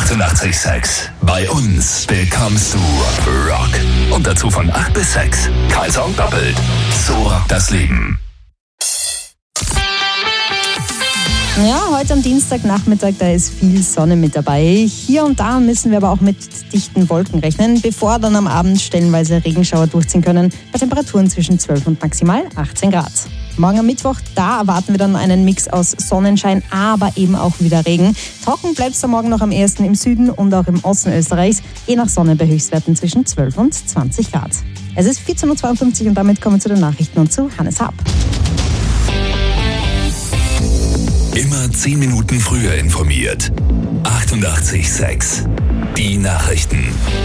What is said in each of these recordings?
88,6. Bei uns bekommst du Rock. Und dazu von 8 bis 6. Kein Song doppelt. So rockt das Leben. Ja, heute am Dienstagnachmittag, da ist viel Sonne mit dabei. Hier und da müssen wir aber auch mit dichten Wolken rechnen, bevor dann am Abend stellenweise Regenschauer durchziehen können, bei Temperaturen zwischen 12 und maximal 18 Grad. Morgen am Mittwoch, da erwarten wir dann einen Mix aus Sonnenschein, aber eben auch wieder Regen. Trocken bleibt es am Morgen noch am ehesten im Süden und auch im Osten Österreichs, je nach Sonne bei Höchstwerten zwischen 12 und 20 Grad. Es ist 14.52 Uhr und damit kommen wir zu den Nachrichten und zu Hannes Haab. Immer 10 Minuten früher informiert. 88,6. Die Nachrichten.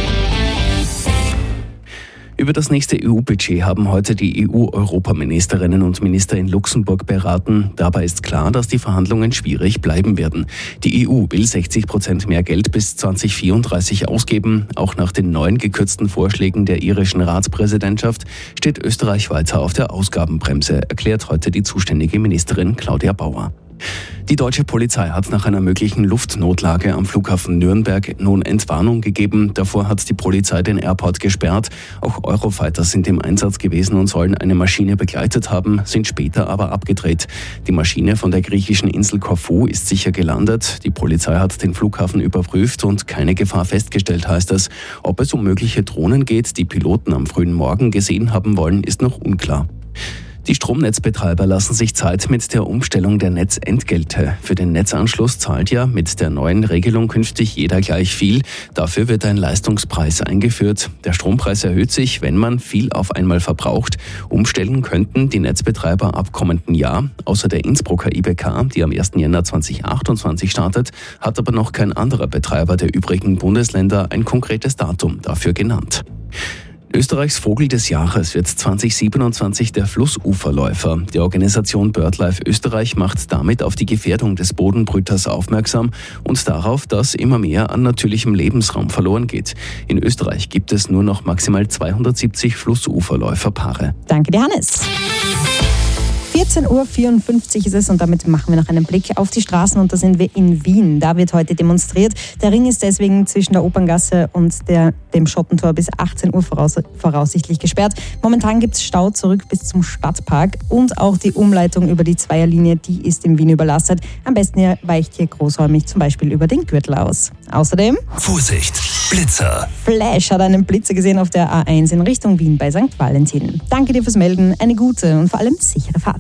Über das nächste EU-Budget haben heute die EU-Europaministerinnen und Minister in Luxemburg beraten. Dabei ist klar, dass die Verhandlungen schwierig bleiben werden. Die EU will 60% mehr Geld bis 2034 ausgeben. Auch nach den neuen gekürzten Vorschlägen der irischen Ratspräsidentschaft steht Österreich weiter auf der Ausgabenbremse, erklärt heute die zuständige Ministerin Claudia Bauer. Die deutsche Polizei hat nach einer möglichen Luftnotlage am Flughafen Nürnberg nun Entwarnung gegeben. Davor hat die Polizei den Airport gesperrt. Auch Eurofighter sind im Einsatz gewesen und sollen eine Maschine begleitet haben, sind später aber abgedreht. Die Maschine von der griechischen Insel Korfu ist sicher gelandet. Die Polizei hat den Flughafen überprüft und keine Gefahr festgestellt, heißt es. Ob es um mögliche Drohnen geht, die Piloten am frühen Morgen gesehen haben wollen, ist noch unklar. Die Stromnetzbetreiber lassen sich Zeit mit der Umstellung der Netzentgelte. Für den Netzanschluss zahlt ja mit der neuen Regelung künftig jeder gleich viel. Dafür wird ein Leistungspreis eingeführt. Der Strompreis erhöht sich, wenn man viel auf einmal verbraucht. Umstellen könnten die Netzbetreiber ab kommenden Jahr. Außer der Innsbrucker IBK, die am 1. Jänner 2028 startet, hat aber noch kein anderer Betreiber der übrigen Bundesländer ein konkretes Datum dafür genannt. Österreichs Vogel des Jahres wird 2027 der Flussuferläufer. Die Organisation BirdLife Österreich macht damit auf die Gefährdung des Bodenbrüters aufmerksam und darauf, dass immer mehr an natürlichem Lebensraum verloren geht. In Österreich gibt es nur noch maximal 270 Flussuferläuferpaare. Danke dir, Hannes. 14.54 Uhr ist es und damit machen wir noch einen Blick auf die Straßen und da sind wir in Wien. Da wird heute demonstriert. Der Ring ist deswegen zwischen der Operngasse und dem Schottentor bis 18 Uhr voraussichtlich gesperrt. Momentan gibt es Stau zurück bis zum Stadtpark und auch die Umleitung über die Zweierlinie, die ist in Wien überlastet. Am besten ihr weicht hier großräumig zum Beispiel über den Gürtel aus. Außerdem Vorsicht, Blitzer. Flash hat einen Blitzer gesehen auf der A1 in Richtung Wien bei St. Valentin. Danke dir fürs Melden, eine gute und vor allem sichere Fahrt.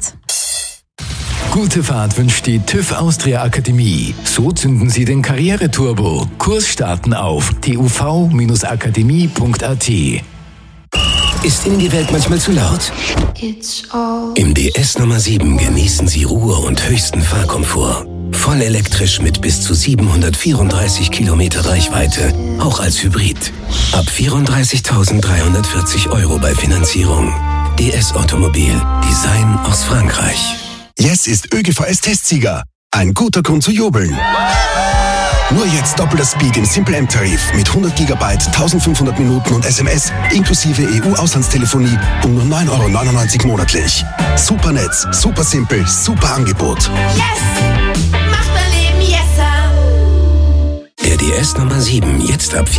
Gute Fahrt wünscht die TÜV Austria Akademie. So zünden Sie den Karriereturbo. Kurs starten auf tuv-akademie.at. Ist Ihnen die Welt manchmal zu laut? Im DS Nummer 7 genießen Sie Ruhe und höchsten Fahrkomfort. Voll elektrisch mit bis zu 734 Kilometer Reichweite, auch als Hybrid. Ab 34.340 € bei Finanzierung. DS Automobil, Design aus Frankreich. Yes ist ÖGVS-Testsieger. Ein guter Grund zu jubeln. Nur jetzt doppelter Speed im Simple M-Tarif mit 100 GB, 1500 Minuten und SMS inklusive EU-Auslandstelefonie um nur 9,99 € monatlich. Super Netz, super simpel, super Angebot. Yes! Macht mein Leben yesser! Der DS Nummer 7 jetzt ab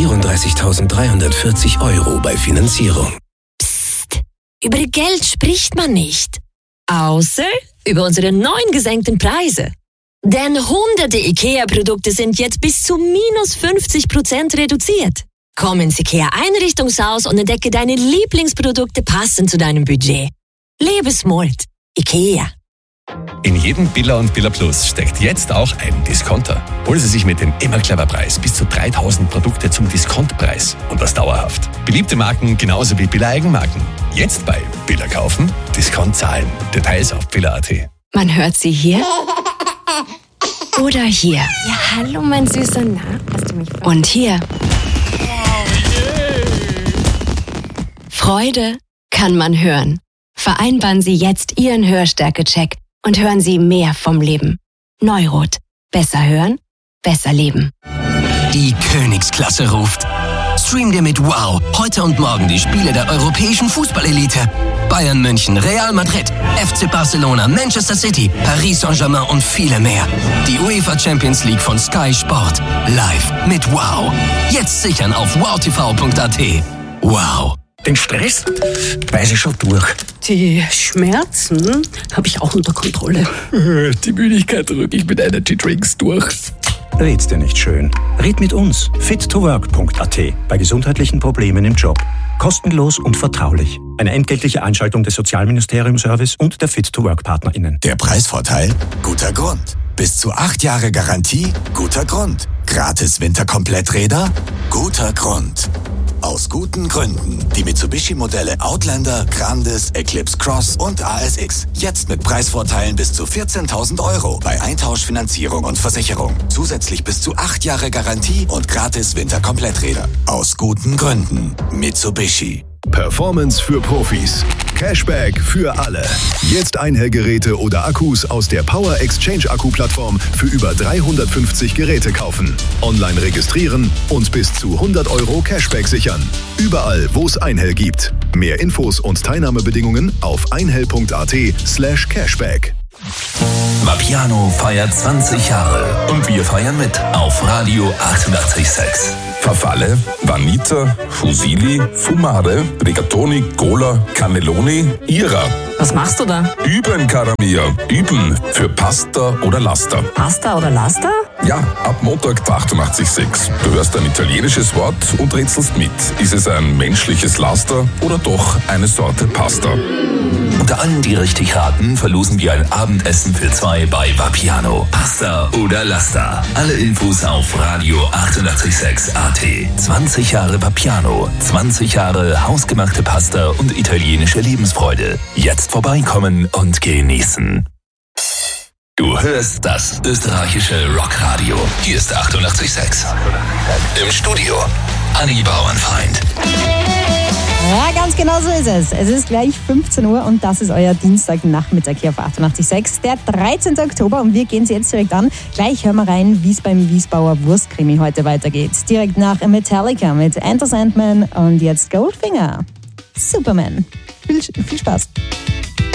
34.340 € bei Finanzierung. Psst, über Geld spricht man nicht. Außer über unsere neuen gesenkten Preise. Denn hunderte IKEA-Produkte sind jetzt bis zu minus 50% reduziert. Komm ins IKEA-Einrichtungshaus und entdecke deine Lieblingsprodukte passend zu deinem Budget. Lebe smart. IKEA. In jedem Billa und Billa Plus steckt jetzt auch ein Discounter. Holen Sie sich mit dem immer clever Preis bis zu 3000 Produkte zum Diskontpreis und das dauerhaft. Beliebte Marken genauso wie Billa Eigenmarken. Jetzt bei Billa kaufen, Discount zahlen. Details auf billa.at. Man hört sie hier oder hier. Ja, hallo mein Süßer, na, hast du mich verstanden? Und hier. Freude kann man hören. Vereinbaren Sie jetzt Ihren Hörstärke-Check und hören Sie mehr vom Leben. Neurot. Besser hören, besser leben. Die Königsklasse ruft. Stream dir mit Wow heute und morgen die Spiele der europäischen Fußballelite. Bayern München, Real Madrid, FC Barcelona, Manchester City, Paris Saint-Germain und viele mehr. Die UEFA Champions League von Sky Sport. Live mit Wow. Jetzt sichern auf wowtv.at. Wow. Den Stress weiß ich schon durch. Die Schmerzen habe ich auch unter Kontrolle. Die Müdigkeit drücke ich mit Energy Drinks durch. Red's dir nicht schön. Red mit uns. fit2work.at. Bei gesundheitlichen Problemen im Job. Kostenlos und vertraulich. Eine entgeltliche Einschaltung des Sozialministerium-Service und der Fit2Work-PartnerInnen. Der Preisvorteil? Guter Grund. Bis zu 8 Jahre Garantie? Guter Grund. Gratis Winterkompletträder? Guter Grund. Aus guten Gründen. Die Mitsubishi-Modelle Outlander, Grandis, Eclipse Cross und ASX. Jetzt mit Preisvorteilen bis zu 14.000 € bei Eintauschfinanzierung und Versicherung. Zusätzlich bis zu 8 Jahre Garantie und gratis Winterkompletträder. Aus guten Gründen. Mitsubishi. Performance für Profis. Cashback für alle. Jetzt Einhellgeräte oder Akkus aus der Power Exchange Akku-Plattform für über 350 Geräte kaufen. Online registrieren und bis zu 100 € Cashback sichern. Überall, wo es Einhell gibt. Mehr Infos und Teilnahmebedingungen auf einhell.at/Cashback. Vapiano feiert 20 Jahre und wir feiern mit auf Radio 88.6. Farfalle, Vanita, Fusilli, Fumare, Rigatoni, Cola, Cannelloni, Ira. Was machst du da? Üben, cara mia. Üben für Pasta oder Laster. Pasta oder Laster? Ja, ab Montag 88.6. Du hörst ein italienisches Wort und rätselst mit. Ist es ein menschliches Laster oder doch eine Sorte Pasta? Unter allen, die richtig raten, verlosen wir ein Abendessen für 2 bei Vapiano. Pasta oder Laster. Alle Infos auf Radio 88.6 AT. 20 Jahre Vapiano. 20 Jahre hausgemachte Pasta und italienische Lebensfreude. Jetzt vorbeikommen und genießen. Du hörst das österreichische Rockradio. Hier ist 88.6. Im Studio Anni Bauernfeind. Ja, ganz genau so ist es. Es ist gleich 15 Uhr und das ist euer Dienstagnachmittag hier auf 88.6, der 13. Oktober und wir gehen es jetzt direkt an. Gleich hören wir rein, wie es beim Wiesbauer Wurstkrimi heute weitergeht. Direkt nach Metallica mit Enter Sandman und jetzt Goldfinger. Superman. Viel Spaß.